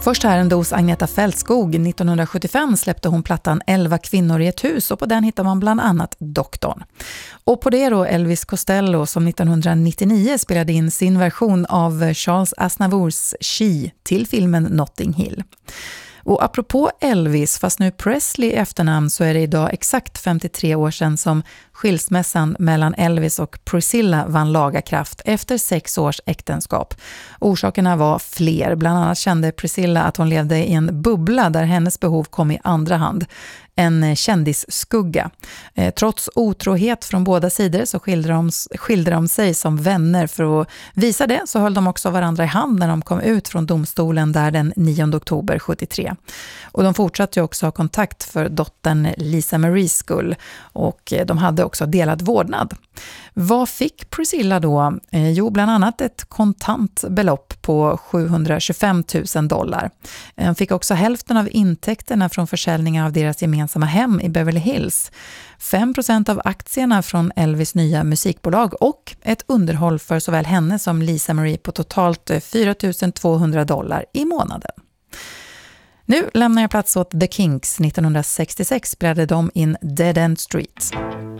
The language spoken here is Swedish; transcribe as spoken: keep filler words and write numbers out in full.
Först här en dos Agneta Fältskog. nittonhundrasjuttiofem släppte hon plattan elva kvinnor i ett hus och på den hittar man bland annat Doktorn. Och på det då Elvis Costello som nittonhundranittionio spelade in sin version av Charles Aznavours She till filmen Notting Hill. Och apropå Elvis, fast nu Presley i efternamn, så är det idag exakt femtiotre år sedan som skilsmässan mellan Elvis och Priscilla vann laga kraft efter sex års äktenskap. Orsakerna var fler. Bland annat kände Priscilla att hon levde i en bubbla där hennes behov kom i andra hand. En kändisskugga. Eh, trots otrohet från båda sidor så skildrade de, skildrade de sig som vänner. För att visa det så höll de också varandra i hand när de kom ut från domstolen där den nionde oktober sjuttiotre. Och de fortsatte ju också ha kontakt för dottern Lisa Maries skull och de hade också delad vårdnad. Vad fick Priscilla då? Eh, jo, bland annat ett kontant belopp på sjuhundratjugofem tusen dollar. Hon fick också hälften av intäkterna från försäljningen av deras gemensamma hem i Beverly Hills. fem procent av aktierna från Elvis nya musikbolag och ett underhåll för såväl henne som Lisa Marie på totalt fyra tusen tvåhundra dollar i månaden. Nu lämnar jag plats åt The Kinks. nittonhundrasextiosex spelade de in Dead End Street.